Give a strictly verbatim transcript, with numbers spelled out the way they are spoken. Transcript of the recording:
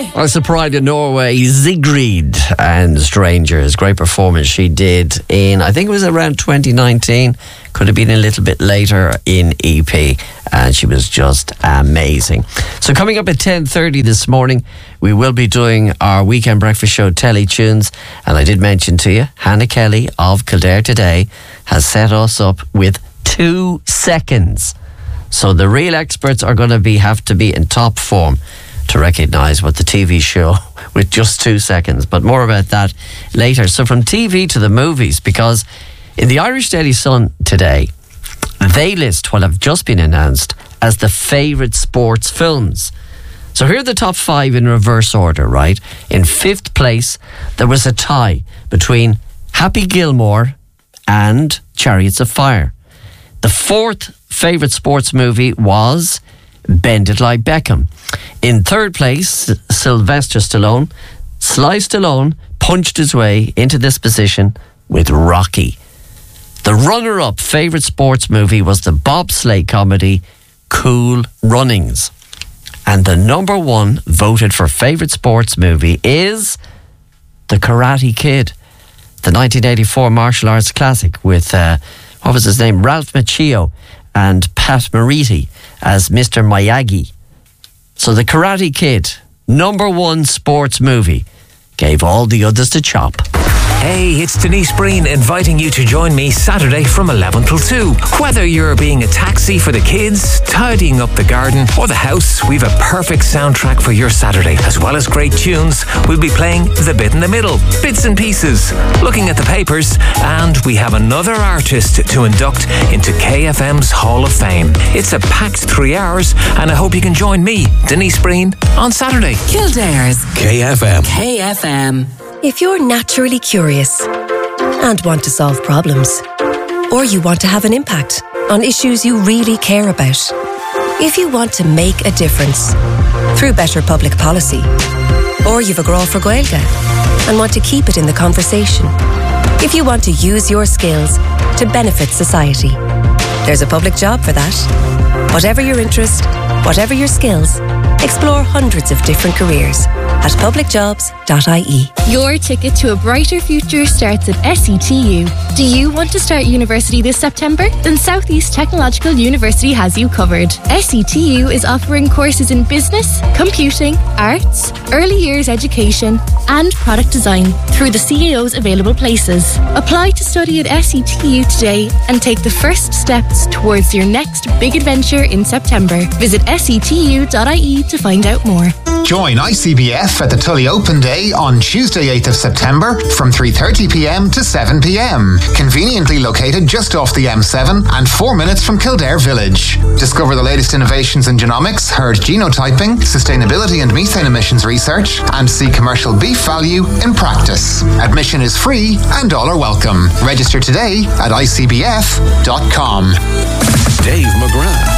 That's the Pride of Norway, Sigrid and Strangers. Great performance she did in, I think it was around twenty nineteen. Could have been a little bit later in E P. And she was just amazing. So coming up at ten thirty this morning, we will be doing our weekend breakfast show, Telly Tunes. And I did mention to you, Hannah Kelly of Kildare Today has set us up with two seconds. So the real experts are going to be have to be in top form to recognise what the T V show with just two seconds. But more about that later. So from T V to the movies, because in the Irish Daily Sun today, they list what have just been announced as the favourite sports films. So here are the top five in reverse order, right? In fifth place, there was a tie between Happy Gilmore and Chariots of Fire. The fourth favourite sports movie was Bend It Like Beckham. In third place, Sylvester Stallone. Sly Stallone punched his way into this position with Rocky. The runner-up favourite sports movie was the bobsleigh comedy Cool Runnings. And the number one voted for favourite sports movie is The Karate Kid, the nineteen eighty-four martial arts classic with, uh, what was his name, Ralph Macchio and Pat Morita as Mister Miyagi. So The Karate Kid, number one sports movie, gave all the others to chop. Hey, it's Denise Breen inviting you to join me Saturday from eleven till two. Whether you're being a taxi for the kids, tidying up the garden or the house, we've a perfect soundtrack for your Saturday. As well as great tunes, we'll be playing The Bit in the Middle, Bits and Pieces, looking at the papers, and we have another artist to induct into K F M's Hall of Fame. It's a packed three hours, and I hope you can join me, Denise Breen, on Saturday. Kildare's K F M. K F M. If you're naturally curious and want to solve problems, or you want to have an impact on issues you really care about, if you want to make a difference through better public policy, or you've a grow for Gaeilge and want to keep it in the conversation, if you want to use your skills to benefit society, there's a public job for that. Whatever your interest, whatever your skills, explore hundreds of different careers at public jobs dot I E. Your ticket to a brighter future starts at S E T U. Do you want to start university this September? Then South East Technological University has you covered. S E T U is offering courses in business, computing, arts, early years education and product design through the C A O's available places. Apply to study at S E T U today and take the first steps towards your next big adventure in September. Visit S E T U dot I E to find out more. Join I C B F at the Tully Open Day on Tuesday eighth of September from three thirty p m to seven p m. Conveniently located just off the M seven and four minutes from Kildare Village. Discover the latest innovations in genomics, herd genotyping, sustainability and methane emissions research, and see commercial beef value in practice. Admission is free and all are welcome. Register today at I C B F dot com. Dave McGrath.